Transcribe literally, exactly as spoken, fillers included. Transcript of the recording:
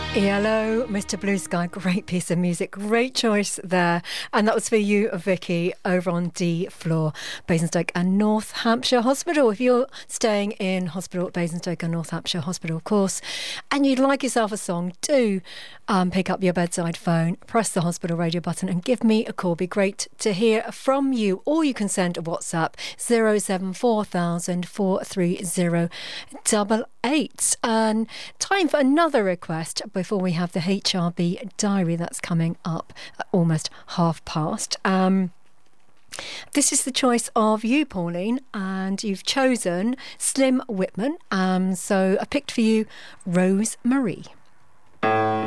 Hello, Mister Blue Sky. Great piece of music. Great choice there. And that was for you, Vicky, over on D floor, Basingstoke and North Hampshire Hospital. If you're staying in hospital at Basingstoke and North Hampshire Hospital, of course, and you'd like yourself a song, do um, pick up your bedside phone, press the hospital radio button and give me a call. Be great to hear from you. Or you can send a WhatsApp zero seven four thousand four three zero double eight. And time for another request before we have the H R B diary that's coming up at almost half past. Um, this is the choice of you, Pauline, and you've chosen Slim Whitman. Um, so I picked for you Rose Marie.